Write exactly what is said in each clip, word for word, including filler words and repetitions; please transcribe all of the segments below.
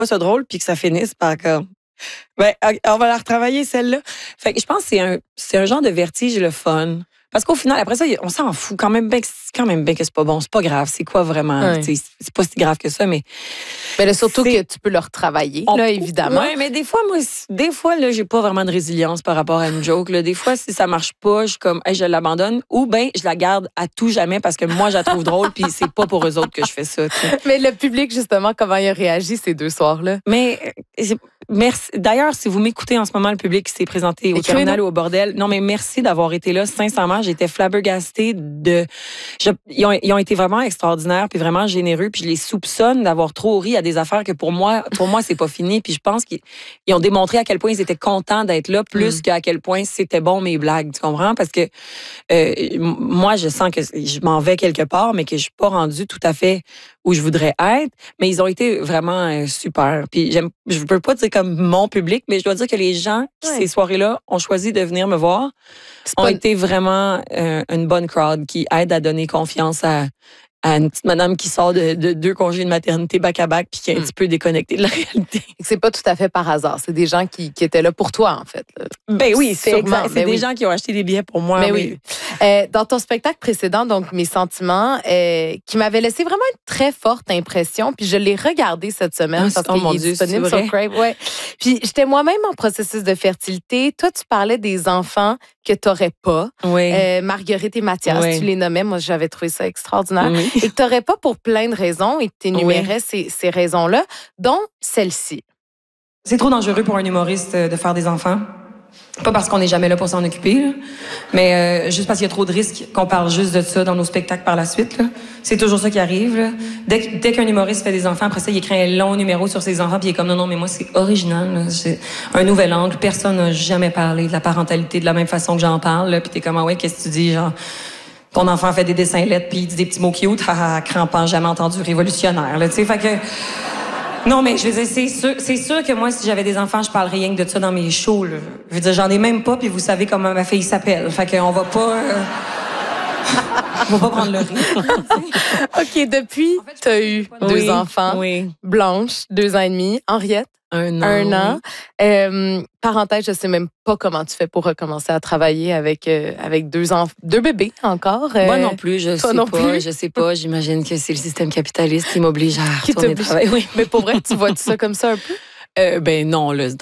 pas ça drôle, puis que ça finisse par comme... Ben, on va la retravailler, celle-là. Fait que je pense que c'est un, c'est un genre de vertige le fun. Parce qu'au final, après ça, on s'en fout quand même bien que, quand même bien que c'est pas bon. C'est pas grave. C'est quoi vraiment? Ouais. C'est pas si grave que ça, mais... Mais là, surtout que tu peux le retravailler, on, là, évidemment. Oui, mais des fois, moi, des fois, là, j'ai pas vraiment de résilience par rapport à une joke. Là. Des fois, si ça marche pas, je suis comme, hey, je l'abandonne. Ou bien, je la garde à tout jamais parce que moi, je la trouve drôle, puis c'est pas pour eux autres que je fais ça. T'sais. Mais le public, justement, comment il a réagi ces deux soirs-là? Mais, merci. D'ailleurs, si vous m'écoutez en ce moment, le public qui s'est présenté au Écrivez-nous. Terminal ou au Bordel, non, mais merci d'avoir été là. Sincèrement, j'étais flabbergastée de... Je, ils, ont, ils ont été vraiment extraordinaires, puis vraiment généreux, puis je les soupçonne d'avoir trop ri à des affaires que pour moi, pour moi, c'est pas fini. Puis je pense qu'ils ils ont démontré à quel point ils étaient contents d'être là, plus mm. qu'à quel point c'était bon mes blagues, tu comprends? Parce que euh, moi, je sens que je m'en vais quelque part, mais que je suis pas rendue tout à fait où je voudrais être. Mais ils ont été vraiment euh, super. Puis j'aime, je peux pas dire comme mon public, mais je dois dire que les gens qui, ouais. ces soirées-là, ont choisi de venir me voir, ont pas... été vraiment euh, une bonne crowd qui aide à donner confiance à, à une petite madame qui sort de, de deux congés de maternité back-à-back puis qui est un mm. petit peu déconnectée de la réalité. C'est pas tout à fait par hasard. C'est des gens qui, qui étaient là pour toi, en fait. Là. Ben oui, c'est exact. C'est ben des oui. gens qui ont acheté des billets pour moi. Mais oui. oui. Euh, dans ton spectacle précédent, donc Mes sentiments, euh, qui m'avait laissé vraiment une très forte impression, puis je l'ai regardé cette semaine ah, parce oh qu'il mon est Dieu, disponible sur Crave. Ouais. Puis j'étais moi-même en processus de fertilité. Toi, tu parlais des enfants que tu n'aurais pas. Oui. Euh, Marguerite et Mathias, oui. tu les nommais. Moi, j'avais trouvé ça extraordinaire. Oui. Et que tu n'aurais pas pour plein de raisons et que tu énumérais oui. ces, ces raisons-là, dont celle-ci. C'est trop dangereux pour un humoriste de faire des enfants. Pas parce qu'on n'est jamais là pour s'en occuper, là, mais euh, juste parce qu'il y a trop de risques qu'on parle juste de ça dans nos spectacles par la suite. Là. C'est toujours ça qui arrive. Là. Dès, dès qu'un humoriste fait des enfants, après ça, il écrit un long numéro sur ses enfants, puis il est comme, non, non, mais moi, c'est original. Là. C'est un nouvel angle. Personne n'a jamais parlé de la parentalité de la même façon que j'en parle. Là. Puis t'es comme, ah ouais, qu'est-ce que tu dis, genre... Ton enfant fait des dessins lettres, puis il dit des petits mots cute, haha, crampant, jamais entendu, révolutionnaire. Là, tu sais, fait que... Non, mais je veux dire, c'est sûr, c'est sûr que moi, si j'avais des enfants, je parlerais rien que de ça dans mes shows. Là. Je veux dire, j'en ai même pas, puis vous savez comment ma fille s'appelle. Fait qu'on va pas... Euh... on va pas prendre le risque. OK, depuis, en fait, tu as eu oui, deux enfants. Oui. Blanche, deux ans et demi. Henriette, un an. Un an. Oui. Euh, parenthèse, je sais même pas comment tu fais pour recommencer à travailler avec, euh, avec deux, enf- deux bébés encore. Euh, Moi non plus, je sais non pas. Plus? Je sais pas. J'imagine que c'est le système capitaliste qui m'oblige à retourner travailler. Oui. Mais pour vrai, tu vois ça comme ça un peu? Euh, ben non, là,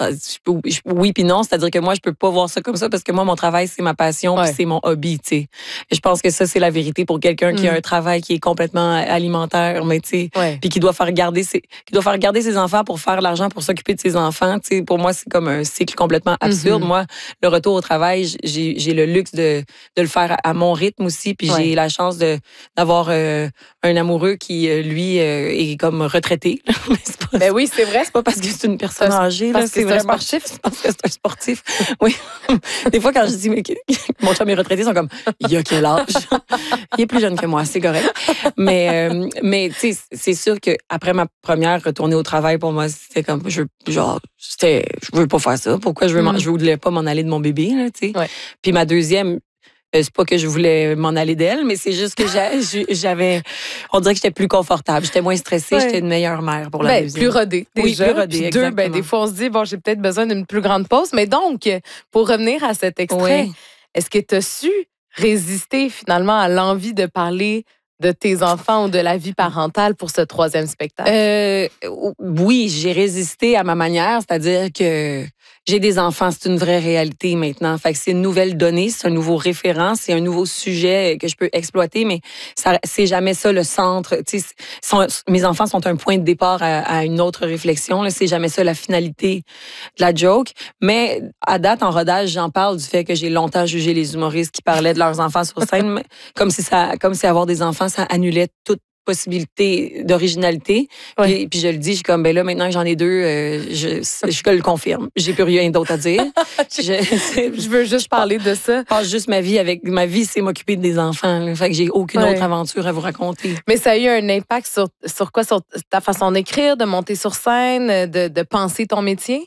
oui puis non, c'est-à-dire que moi je peux pas voir ça comme ça parce que moi mon travail c'est ma passion ouais. puis c'est mon hobby, tu sais. Je pense que ça c'est la vérité pour quelqu'un mm. qui a un travail qui est complètement alimentaire, mais tu sais, ouais. puis qui doit faire garder ses qui doit faire garder ses enfants pour faire l'argent pour s'occuper de ses enfants, tu sais. Pour moi c'est comme un cycle complètement absurde. Mm-hmm. Moi le retour au travail, j'ai j'ai le luxe de de le faire à, à mon rythme aussi, puis ouais. j'ai la chance de d'avoir euh, un amoureux qui lui euh, est comme retraité. Mais c'est pas, ben oui c'est vrai, c'est pas parce que c'est une personne âgée, là, c'est, c'est vraiment un sportif. Parce que c'est un sportif. Oui. Des fois, quand je dis mais, mon chum est retraité, ils sont comme, il a quel âge? Il est plus jeune que moi, c'est correct. Mais, euh, mais tu sais, c'est sûr qu'après ma première retournée au travail, pour moi, c'était comme, je, genre, c'était, je veux pas faire ça. Pourquoi je veux, mm. je voulais pas m'en aller de mon bébé, là, tu sais. Ouais. Puis ma deuxième, c'est pas que je voulais m'en aller d'elle, mais c'est juste que j'avais... On dirait que j'étais plus confortable. J'étais moins stressée, ouais. J'étais une meilleure mère pour la ben, deuxième. Plus rodée, déjà. Oui, plus rodée, puis exactement. deux, ben, des fois, on se dit, bon, j'ai peut-être besoin d'une plus grande pause. Mais donc, pour revenir à cet extrait, oui. Est-ce que tu as su résister finalement à l'envie de parler de tes enfants ou de la vie parentale pour ce troisième spectacle? Euh, oui, j'ai résisté à ma manière, c'est-à-dire que j'ai des enfants, c'est une vraie réalité maintenant. Fait que c'est une nouvelle donnée, c'est un nouveau référent, c'est un nouveau sujet que je peux exploiter, mais ça, c'est jamais ça le centre. Tu sais, sont, mes enfants sont un point de départ à, à une autre réflexion. Là, c'est jamais ça la finalité de la joke. Mais à date, en rodage, j'en parle du fait que j'ai longtemps jugé les humoristes qui parlaient de leurs enfants sur scène, comme si ça, comme si avoir des enfants, ça annulait toute possibilité d'originalité. Ouais. Puis, puis je le dis, je suis comme, ben là, maintenant que j'en ai deux, euh, je, je le confirme. J'ai plus rien d'autre à dire. je, je veux juste parler de ça. Je passe juste ma vie avec... Ma vie, c'est m'occuper des enfants. Là. Fait que j'ai aucune ouais. autre aventure à vous raconter. Mais ça a eu un impact sur, sur quoi? Sur ta façon d'écrire, de monter sur scène, de, de penser ton métier?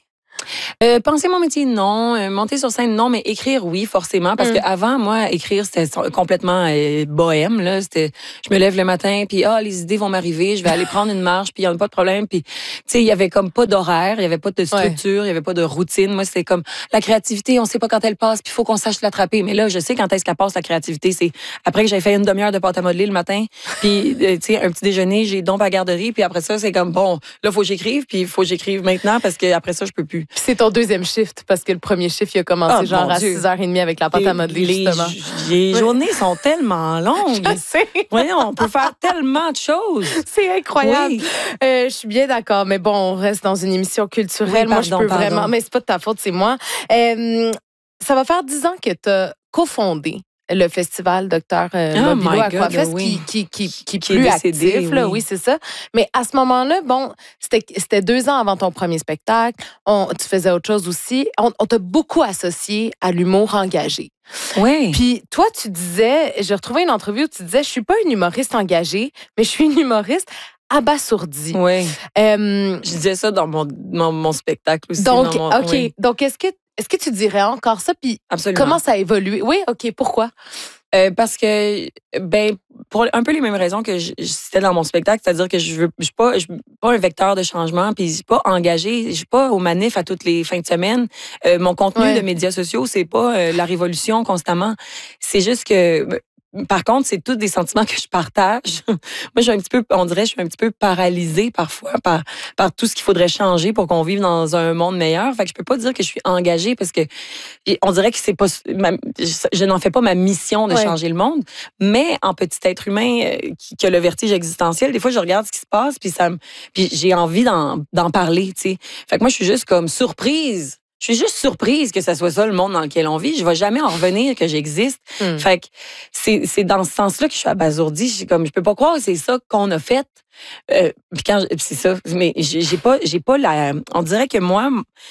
Euh, penser mon métier, non. Euh, monter sur scène, non. Mais écrire, oui, forcément. Parce mm. qu'avant, moi, écrire, c'était complètement euh, bohème. Là. C'était, je me lève le matin, puis ah, les idées vont m'arriver, je vais aller prendre une marche, puis il n'y a pas de problème. Puis, tu sais, il y avait comme pas d'horaire, il y avait pas de structure, il ouais. y avait pas de routine. Moi, c'était comme la créativité, on sait pas quand elle passe, puis il faut qu'on sache l'attraper. Mais là, je sais quand est-ce qu'elle passe, la créativité. C'est après que j'ai fait une demi-heure de pâte à modeler le matin, puis, euh, tu sais, un petit déjeuner, j'ai donc à la garderie, puis après ça, c'est comme, bon, là, faut que j'écrive, puis il faut que j'écrive maintenant, parce que après ça, je peux plus. C'est ton deuxième shift, parce que le premier shift, il a commencé oh, genre à six heures trente avec la pâte à modeler, les, justement. Les journées sont tellement longues. Je sais. Voyons, on peut faire tellement de choses. C'est incroyable. Oui. Euh, je suis bien d'accord, mais bon, on reste dans une émission culturelle. Oui, pardon, moi, je peux pardon. vraiment... Mais c'est pas de ta faute, c'est moi. Euh, ça va faire dix ans que tu as cofondé le festival Docteur euh, oh Mobilo Aquafest, oui. qui, qui, qui, qui, qui est plus décédé, actif. Là, oui, oui c'est ça. Mais à ce moment-là, bon, c'était, c'était deux ans avant ton premier spectacle. On, tu faisais autre chose aussi. On, on t'a beaucoup associé à l'humour engagé. Oui. Puis toi, tu disais, j'ai retrouvé une entrevue où tu disais, je suis pas une humoriste engagée, mais je suis une humoriste abasourdie. Oui. Euh, je disais ça dans mon, mon, mon spectacle aussi. Donc, mon, OK. Oui. Donc, est-ce que Est-ce que tu dirais encore ça? Puis comment ça a évolué? Oui, OK. Pourquoi? Euh, parce que, ben, pour un peu les mêmes raisons que je, je citais dans mon spectacle, c'est-à-dire que je veux, je suis pas, je suis pas un vecteur de changement, puis je suis pas engagée, je suis pas au manif à toutes les fins de semaine. Euh, mon contenu ouais. de médias sociaux, c'est pas euh, la révolution constamment. C'est juste que, par contre, c'est tous des sentiments que je partage. Moi, je suis un petit peu, on dirait, je suis un petit peu paralysée parfois par, par tout ce qu'il faudrait changer pour qu'on vive dans un monde meilleur. Fait que je peux pas dire que je suis engagée parce que on dirait que c'est pas, ma, je, je n'en fais pas ma mission de ouais. changer le monde. Mais en petit être humain qui, qui a le vertige existentiel, des fois, je regarde ce qui se passe puis ça, puis j'ai envie d'en, d'en parler, tu sais. Fait que moi, je suis juste comme surprise. Je suis juste surprise que ça soit ça le monde dans lequel on vit. Je vais jamais en revenir que j'existe. Mm. Fait que c'est, c'est dans ce sens-là que je suis abasourdie. Je suis comme, je peux pas croire que c'est ça qu'on a fait. Euh, puis quand c'est ça, mais j'ai, j'ai pas, j'ai pas la. On dirait que moi,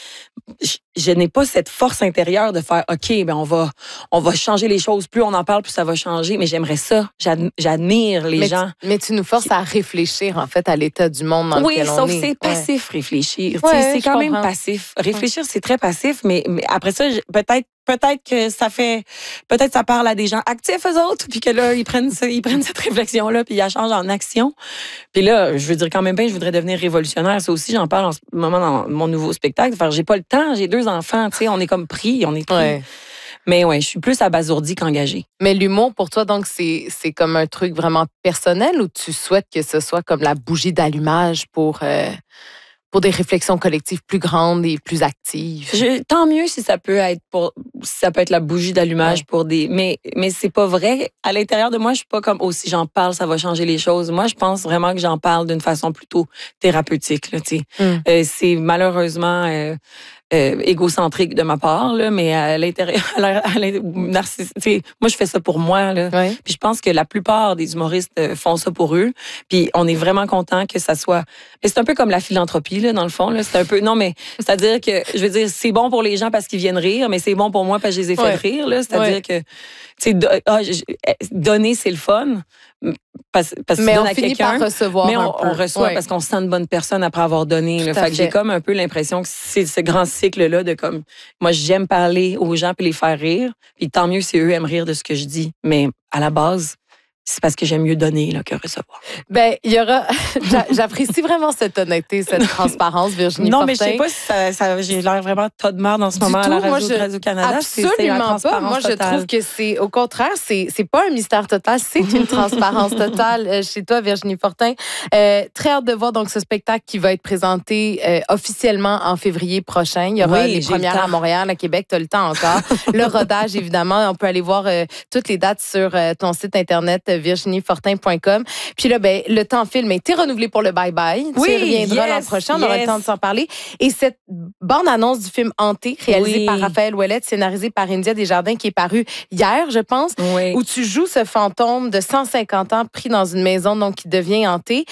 je, je n'ai pas cette force intérieure de faire, ok, ben on va, on va changer les choses. Plus on en parle, plus ça va changer. Mais j'aimerais ça. J'ad, j'admire les mais gens. Tu, mais tu nous forces qui... à réfléchir en fait à l'état du monde dans oui, lequel on est. Oui, sauf c'est passif ouais. réfléchir. Ouais, c'est quand comprends. même passif. Réfléchir, c'est très passif, mais, mais après ça, peut-être. Peut-être que ça fait, peut-être ça parle à des gens actifs eux autres, puis que là ils prennent, ça, ils prennent cette réflexion là, puis ils la changent en action. Puis là, je veux dire quand même bien, je voudrais devenir révolutionnaire. Ça aussi, j'en parle en ce moment dans mon nouveau spectacle. Enfin, j'ai pas le temps, j'ai deux enfants, tu sais, on est comme pris, on est pris. Ouais. Mais ouais, je suis plus abasourdie qu'engagée. Mais l'humour pour toi, donc c'est c'est comme un truc vraiment personnel ou tu souhaites que ce soit comme la bougie d'allumage pour euh... pour des réflexions collectives plus grandes et plus actives. Je, tant mieux si ça peut être pour, si ça peut être la bougie d'allumage ouais. pour des, mais, mais c'est pas vrai. À l'intérieur de moi, je suis pas comme, oh, si j'en parle, ça va changer les choses. Moi, je pense vraiment que j'en parle d'une façon plutôt thérapeutique, là, tu sais. Mm. Euh, c'est malheureusement, euh, Euh, égocentrique de ma part, là, mais à l'intérieur, à l'intérieur narcissique. Moi, je fais ça pour moi. Là. Oui. Puis je pense que la plupart des humoristes font ça pour eux. Puis on est vraiment content que ça soit. Mais c'est un peu comme la philanthropie, là, dans le fond. Là. C'est un peu. Non, mais c'est-à-dire que je veux dire, c'est bon pour les gens parce qu'ils viennent rire, mais c'est bon pour moi parce que je les ai fait ouais. rire. Là. C'est-à-dire ouais. que tu sais, do... ah, donner, c'est le fun. Parce, parce mais que on à finit quelqu'un, par recevoir mais on, un peu. on reçoit ouais. parce qu'on se sent une bonne personne après avoir donné. Là. Fait, fait que j'ai comme un peu l'impression que c'est ce grand cycle-là de comme, moi, j'aime parler aux gens puis les faire rire. Puis tant mieux si eux aiment rire de ce que je dis. Mais à la base, c'est parce que j'aime mieux donner là, que recevoir. Ben, il y aura. J'apprécie vraiment cette honnêteté, cette transparence, Virginie Non, Fortin. mais je sais pas si ça, ça, j'ai l'air vraiment tas de merde en ce du moment tout, à la moi, radio, je, Radio-Canada. Absolument c'est, c'est la pas. Moi, je totale. trouve que c'est, au contraire, c'est, c'est pas un mystère total, c'est une transparence totale euh, chez toi, Virginie Fortin. Euh, très hâte de voir donc ce spectacle qui va être présenté euh, officiellement en février prochain. Il y aura oui, les premières à Montréal, à Québec, tu as le temps encore. Le rodage, évidemment, on peut aller voir euh, toutes les dates sur euh, ton site internet euh, virginie fortin point com. Puis là, ben, le temps film a été renouvelé pour le bye-bye. Oui, tu reviendras yes, l'an prochain, on yes. aura le temps de s'en parler. Et cette bande-annonce du film Hanté, réalisée oui. par Raphaël Ouellette, scénarisée par India Desjardins, qui est paru hier, je pense, oui. où tu joues ce fantôme de cent cinquante ans pris dans une maison, donc qui devient hanté.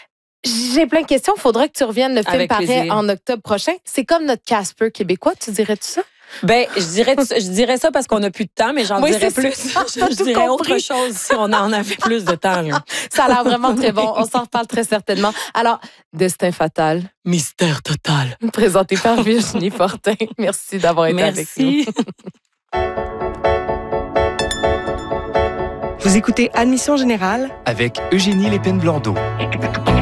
J'ai plein de questions. Il faudra que tu reviennes. Le film Avec paraît plaisir. en octobre prochain. C'est comme notre Casper québécois, tu dirais-tu ça? Ben, je dirais, je dirais ça parce qu'on n'a plus de temps, mais j'en oui, dirais plus. Ça, je je dirais compris. autre chose si on en avait plus de temps. Là. Ça a l'air vraiment très bon. On s'en reparle très certainement. Alors, Destin fatal. Mystère total. Présenté par Virginie Fortin. Merci d'avoir été Merci. avec nous. Vous écoutez Admission générale avec Eugénie Lépine-Blondeau.